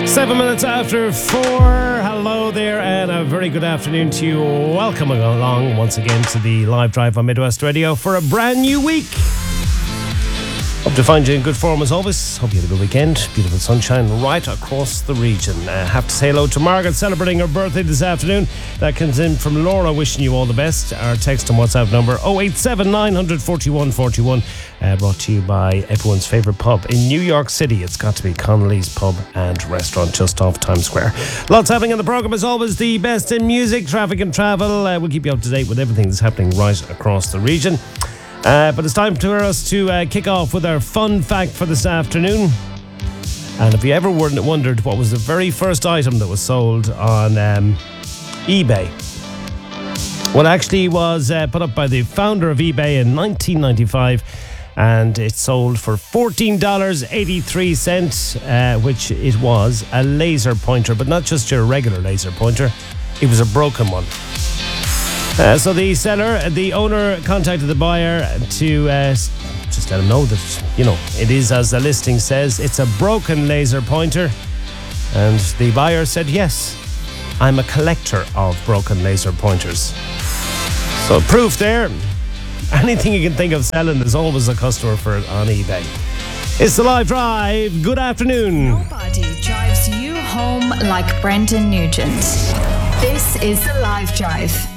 7 minutes after 4. Hello there, and a very good afternoon to you. Welcome along once again to the live drive on Midwest Radio for a brand new week. Hope to find you in good form as always. Hope you had a good weekend. Beautiful sunshine right across the region. Have to say hello to Margaret celebrating her birthday this afternoon. That comes in from Laura, wishing you all the best. Our text and WhatsApp number 087 900 4141. Brought to you by everyone's favourite pub in New York City. It's got to be Connolly's Pub and Restaurant just off Times Square. Lots happening in the programme as always. The best in music, traffic and travel. We'll keep you up to date with everything that's happening right across the region. But it's time for us to kick off with our fun fact for this afternoon. And if you ever wondered what was the very first item that was sold on eBay, well, actually was put up by the founder of eBay in 1995, and it sold for $14.83, which it was a laser pointer, but not just your regular laser pointer. It was a broken one. So the owner contacted the buyer to just let him know that, it is, as the listing says, it's a broken laser pointer. And the buyer said, yes, I'm a collector of broken laser pointers. So proof there. Anything you can think of selling, there's always a customer for it on eBay. It's the Live Drive. Good afternoon. Nobody drives you home like Brendan Nugent. This is the Live Drive.